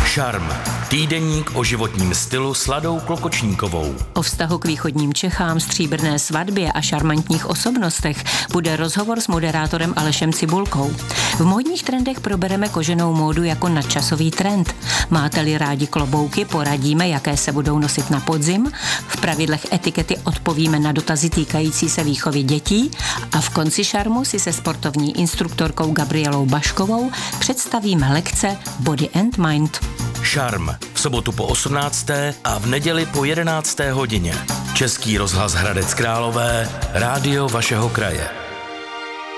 Šarm. Týdeník o životním stylu s Ladou Klokočníkovou. O vztahu k východním Čechám, stříbrné svatbě a šarmantních osobnostech bude rozhovor s moderátorem Alešem Cibulkou. V módních trendech probereme koženou módu jako nadčasový trend. Máte-li rádi klobouky, poradíme, jaké se budou nosit na podzim. V pravidlech etikety odpovíme na dotazy týkající se výchovy dětí a v konci šarmu si se sportovní instruktorkou Gabrielou Baškovou představíme lekce Body and Mind. Šarm. V sobotu po 18. a v neděli po 11. hodině. Český rozhlas Hradec Králové, rádio vašeho kraje.